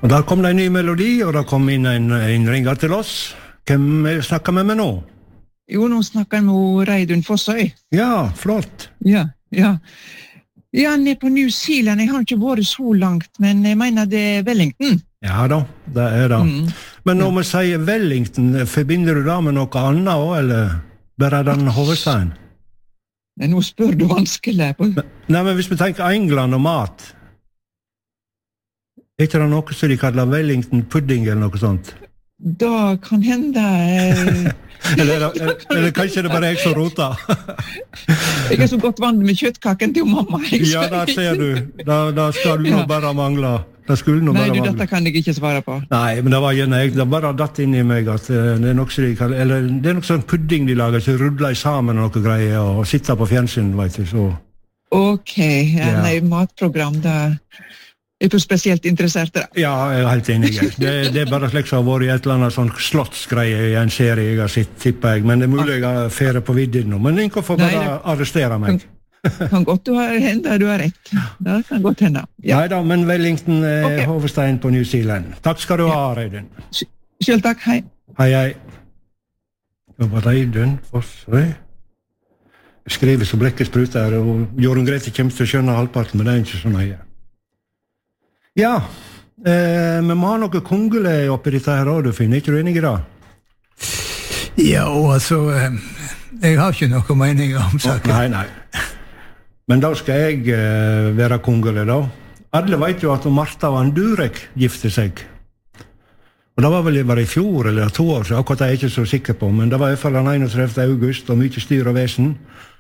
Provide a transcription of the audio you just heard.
Og der kom det en ny melodi, og der kom inn en ringer til oss. Hvem snakker vi med nå? Jo, nå snakker jeg med Reidun Fossøy. Ja, flott. Ja. Ja, han er på New Zealand. Jeg har ikke vært så langt, men jeg mener det er Wellington. Ja da, det er det. Men når vi sier Wellington, forbinder du det med noe annet også, eller bare den hovedstaden? Nå spør du vanskelig. Nei, men hvis vi tenker England og mat, er ikke det noe som de kaller Wellington pudding eller noe sånt? Da kan hende... eller kanskje det bare er jeg som roter? Jeg er så godt vant med kjøttkaken til mamma. Ja, der ser du. Da skal du nå bare mangle. Nei, dette kan jeg ikke svare på. Nei, men det var gjerne jeg. Det bare datt inn i meg at det er noe som de kaller, eller det er noe sånn pudding de lager, så rudler sammen og noe greier, og sitter på fjernsyn, vet du, så... Ok, nei, matprogram, da... Er du spesielt interessert i det? Ja, jeg er helt enig. Det er bare slik som har vært i et eller annet sånn slottsgreie i en serie jeg har sett, tipper jeg. Men det er mulig jeg har ferie på vidden nå. Men ingen får bare arrestere meg. Kan godt du har rett. Det kan godt hende. Ja. Neida, men Wellington er hovedstein på New Zealand. Takk skal du ha, Reidun. Selv takk, hei. Hei. Det var Reidun Fossøy. Jeg skriver så blekket spruter, og Jorunn Grete kommer til å skjønne halvparten, men det er ikke så nøye. Ja, vi må ha noe kongele oppi dette her også, Finn. Er ikke du enig i det? Ja, altså, jeg har ikke noe mening om saken. Nei. Men da skal jeg være kongele da. Alle vet jo at Martha og Durek gifte seg. Og det var vel bare i fjor eller 2 år, så akkurat er jeg ikke så sikker på, men det var i hvert fall den 31. august, og mye styr og vesen.